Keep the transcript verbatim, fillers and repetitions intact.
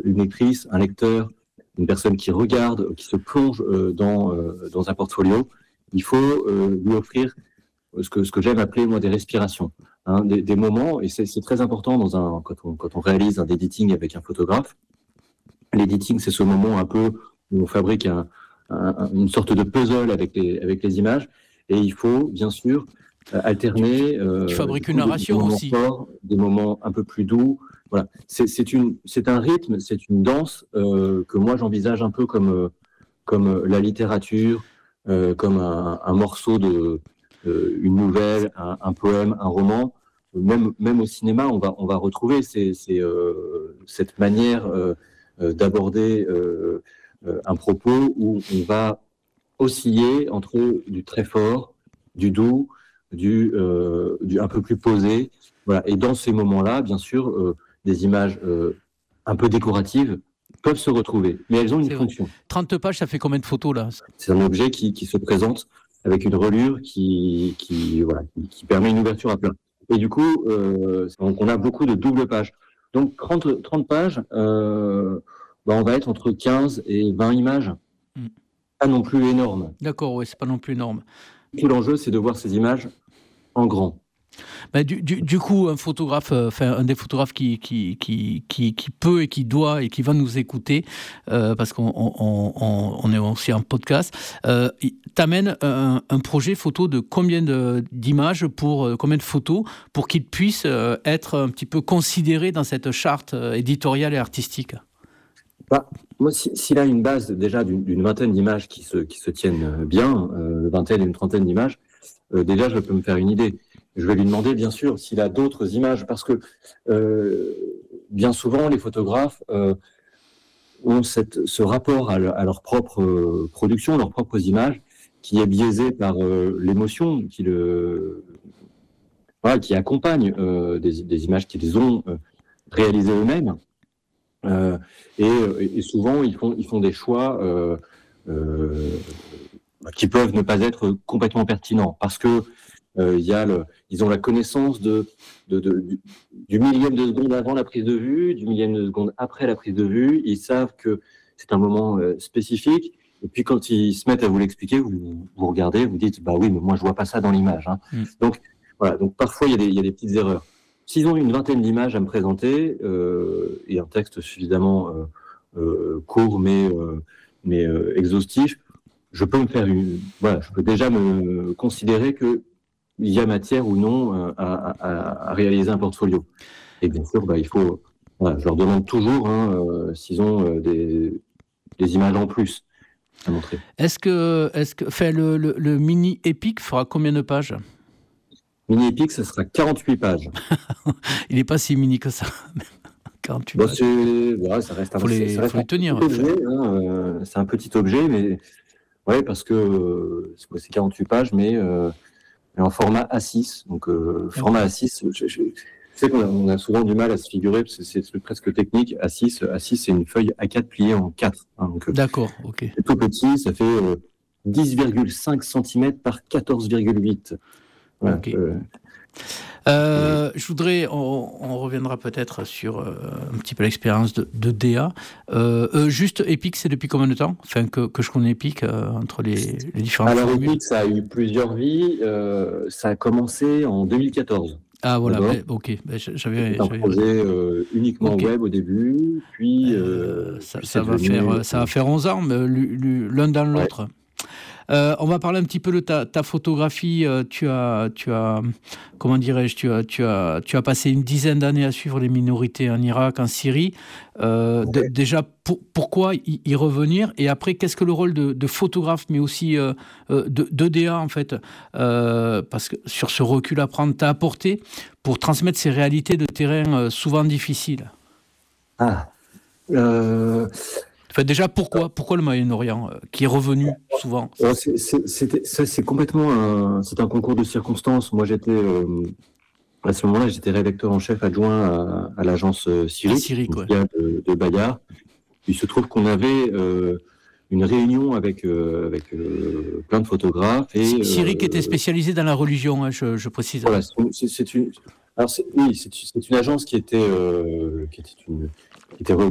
une lectrice, un lecteur, une personne qui regarde, qui se plonge euh, dans, euh, dans un portfolio, il faut euh, lui offrir ce que, ce que j'aime appeler, moi, des respirations. Hein, des, des moments, et c'est, c'est très important dans un, quand, on, quand on réalise un editing avec un photographe. L'editing, c'est ce moment un peu où on fabrique un, un, une sorte de puzzle avec les, avec les images, et il faut, bien sûr, euh, alterner euh, tu fabriques une des, narration des moments aussi. forts, des moments un peu plus doux. Voilà, c'est, c'est, une, c'est un rythme, c'est une danse euh, que moi j'envisage un peu comme, comme la littérature, euh, comme un, un morceau de euh, une nouvelle, un, un poème, un roman. Même, même au cinéma, on va, on va retrouver ces, ces, euh, cette manière euh, d'aborder euh, un propos où on va osciller entre du très fort, du doux, du, euh, du un peu plus posé. Voilà. Et dans ces moments-là, bien sûr, euh, des images euh, un peu décoratives peuvent se retrouver, mais elles ont une C'est fonction. Vrai. trente pages, ça fait combien de photos là ? C'est un objet qui, qui se présente avec une relure qui, qui, voilà, qui, qui permet une ouverture à plat. Et du coup, euh, donc on a beaucoup de doubles pages. Donc trente, trente pages, euh, bah on va être entre quinze et vingt images. Mm. Pas non plus énorme. D'accord, oui, c'est pas non plus énorme. Tout l'enjeu, c'est de voir ces images en grand. Ben, du, du, du coup, un photographe, enfin euh, un des photographes qui, qui, qui, qui, qui peut et qui doit et qui va nous écouter, euh, parce qu'on on, on, on est aussi en podcast, euh, t'amène un, un projet photo de combien de, d'images pour euh, combien de photos pour qu'il puisse euh, être un petit peu considéré dans cette charte euh, éditoriale et artistique. Bah, moi, s'il a une base déjà d'une, d'une vingtaine d'images qui se, qui se tiennent bien, euh, vingtaine et une trentaine d'images, euh, déjà je peux me faire une idée. Je vais lui demander, bien sûr, s'il a d'autres images, parce que euh, bien souvent, les photographes euh, ont cette, ce rapport à, le, à leur propre production, leurs propres images, qui est biaisé par euh, l'émotion qui, le, voilà, qui accompagne euh, des, des images qu'ils ont euh, réalisées eux-mêmes. Euh, et, et souvent, ils font, ils font des choix euh, euh, qui peuvent ne pas être complètement pertinents, parce que Euh, il y a le, ils ont la connaissance de, de, de, du, du millième de seconde avant la prise de vue, du millième de seconde après la prise de vue. Ils savent que c'est un moment euh, spécifique. Et puis quand ils se mettent à vous l'expliquer, vous, vous regardez, vous dites bah oui, mais moi je vois pas ça dans l'image. Hein. Mm. Donc voilà. Donc parfois il y a des, il y a des petites erreurs. S'ils ont une vingtaine d'images à me présenter euh, et un texte suffisamment euh, euh, court mais euh, mais euh, exhaustif, je peux me faire une. Voilà, je peux déjà me considérer que il y a matière ou non euh, à, à, à réaliser un portfolio. Et bien sûr, bah, il faut, voilà, je leur demande toujours hein, euh, s'ils ont euh, des, des images en plus à montrer. Est-ce que, est-ce que fait, le, le, le mini Epic fera combien de pages ? Mini Epic, ça sera quarante-huit pages. Il n'est pas si mini que ça. quarante-huit bon, pages. C'est, ouais, ça reste un, faut les, ça reste faut les un tenir, petit objet. Hein, euh, c'est un petit objet, mais ouais, parce que euh, c'est quarante-huit pages, mais euh, en format A six. Donc, euh, format A six, je, je, je sais qu'on a, on a souvent du mal à se figurer, parce que c'est, c'est presque technique. A six, A six, c'est une feuille A quatre pliée en quatre. Hein, donc, d'accord, ok. C'est tout petit, ça fait euh, dix virgule cinq centimètres par quatorze virgule huit. Voilà, okay. euh, Euh, je voudrais, on, on reviendra peut-être sur euh, un petit peu l'expérience de, de D A. Euh, euh, juste, Epic, c'est depuis combien de temps ? Enfin, que, que je connais Epic, euh, entre les, les différentes Alors, formules. Epic, ça a eu plusieurs vies. Euh, ça a commencé en deux mille quatorze. Ah, voilà, bah, ok. Bah, j'avais, C'était un j'avais... projet euh, uniquement okay. web au début, puis... Euh, euh, ça, puis ça, va devenu, faire, euh, ça va faire onze ans, mais l'un dans ouais. l'autre. Euh, on va parler un petit peu de ta, ta photographie. Euh, tu as, tu as, comment dirais-je, tu as, tu as, tu as passé une dizaine d'années à suivre les minorités en Irak, en Syrie. Euh, okay. d- déjà, pour, pourquoi y, y revenir ? Et après, qu'est-ce que le rôle de, de photographe, mais aussi euh, de, de D A en fait, euh, parce que sur ce recul à prendre, t'a apporté pour transmettre ces réalités de terrain euh, souvent difficiles. Ah. Euh... Enfin, déjà, pourquoi, pourquoi le Moyen-Orient, euh, qui est revenu souvent ? Alors, c'est, c'est, c'était, ça, c'est complètement un, c'est un concours de circonstances. Moi, j'étais, euh, à ce moment-là, j'étais rédacteur en chef adjoint à, à l'agence Syrique, Syrique ouais. de, de Bayard. Il se trouve qu'on avait euh, une réunion avec, euh, avec euh, plein de photographes. Et, Syrique euh, était spécialisé dans la religion, hein, je, je précise. Voilà, c'est, c'est une, alors c'est, oui, c'est, c'est une agence qui était, euh, qui était une, qui était